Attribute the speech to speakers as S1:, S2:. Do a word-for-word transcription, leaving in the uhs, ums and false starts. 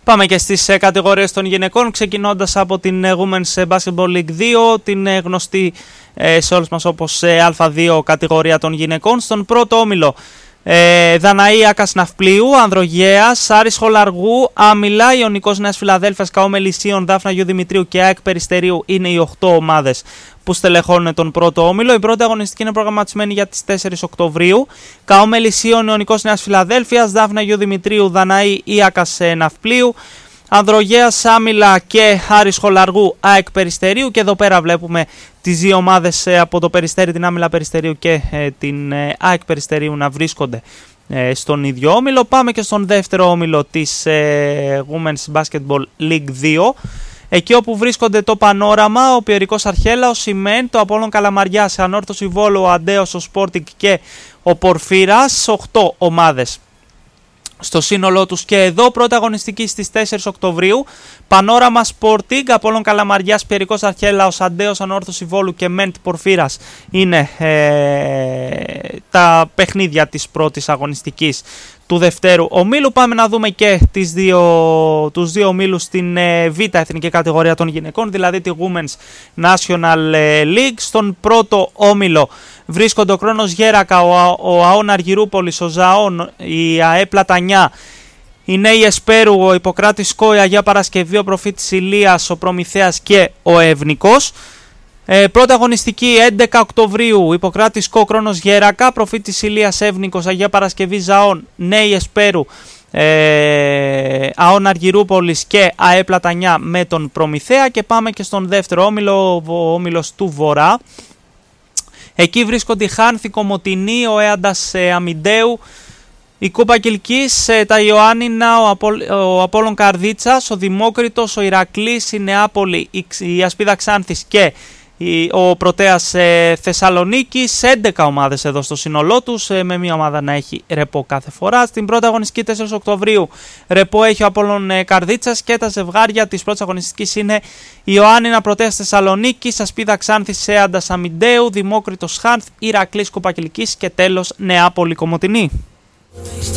S1: Πάμε και στις κατηγορίες των γυναικών, ξεκινώντας από την Women's Basketball League δύο, την γνωστή σε όλους μας όπως Α δύο κατηγορία των γυναικών. Στον πρώτο όμιλο ε, Δαναή Άκας Ναυπλίου, Ανδρογέας, Άρης Χολαργού, Άμυλα, Ιωνικός Νέας Φιλαδέλφειας, Καό Μελισσίων, Δάφνα Γιου Δημητρίου και ΑΕΚ Περιστερίου είναι οι οκτώ ομάδες που στελεχώνουν τον πρώτο όμιλο. Η πρώτη αγωνιστική είναι προγραμματισμένη για τις τέσσερις Οκτωβρίου. Καό Μελισσίων, Ιωνικός Νέας Φιλαδέλφειας, Δάφνα Γιου Δημητρίου, Δαναή ή Άκας Ναυπλίου, Ανδρογέας, Άμυλα και Άρης Χολαργού, ΑΕΚ Περιστερίου. Και εδώ πέρα βλέπουμε τις δύο ομάδες από το Περιστέρι, την Άμυλα Περιστερίου και ε, την ε, ΑΕΚ Περιστερίου να βρίσκονται ε, στον ίδιο όμιλο. Πάμε και στον δεύτερο όμιλο της ε, Women's Basketball League δύο. Εκεί όπου βρίσκονται το Πανόραμα, ο Πιερικός Αρχέλαος, η ΜΕΝ, το Απόλλων Καλαμαριάς, Ανόρθωση Βόλου, ο Αντέος, ο Sporting και ο Πορφύρας. οκτώ ομάδες στο σύνολό τους και εδώ πρώτη αγωνιστική στις τέσσερις Οκτωβρίου. Πανόραμα Sporting, Απόλλων Καλαμαριάς, Πιερικός Αρχέλαος, Αντέος, Ανόρθωση Βόλου και Μεντ Πορφύρας είναι ε, τα παιχνίδια της πρώτης αγωνιστικής του δευτέρου ομίλου. Πάμε να δούμε και τις δύο, τους δύο ομίλους στην ε, Β' εθνική κατηγορία των γυναικών, δηλαδή τη Women's National League. Στον πρώτο όμιλο βρίσκονται ο Κρόνος Γέρακα, ο, ο ΑΟΝ Αργυρούπολης, ο ΖΑΟΝ, η ΑΕ Πλατανιά, η Νέη Εσπέρου, ο Ιπποκράτης Σκό, η Αγία Παρασκευή, ο Προφήτης Ηλίας, ο Προμηθέας και ο Ευνικός. Ε, πρώτη αγωνιστική έντεκα Οκτωβρίου, Ιπποκράτης Σκό, Κρόνος Γέρακα, Προφήτης Ηλίας, Εύνικος, Αγία Παρασκευή, ΖΑΟΝ, Νέη Εσπέρου, ε, ΑΟΝ Αργυρούπολης και ΑΕ Πλατανιά με τον Προμηθέα. Και πάμε και στον δεύτερο όμιλο, ο όμιλος του Βορρά. Εκεί βρίσκονται η Χάνθη, Κομοτηνή, ο Έαντας ε, Αμιντέου, η Κούπα Κιλκής, ε, τα Ιωάννινα, ο, Απο, ο Απόλλων Καρδίτσας, ο Δημόκριτος, ο Ηρακλής, η Νεάπολη, η, η Ασπίδα Ξάνθης και η, ο Πρωτέας ε, Θεσσαλονίκης. έντεκα ομάδες εδώ στο σύνολό τους, ε, με μία ομάδα να έχει ρεπό κάθε φορά. Στην πρώτη αγωνιστική τέσσερις Οκτωβρίου ρεπό έχει ο Απόλλων ε, Καρδίτσας και τα ζευγάρια της πρώτης αγωνιστικής είναι Ιωάννινα Πρωτέας Θεσσαλονίκης, Ασπίδα Ξάνθης Έαντας Αμιντέου, Δημόκριτος Χάνθ, Ηρακλής Κούπα Κιλκής και τέλος Νεάπολη Κομοτηνή.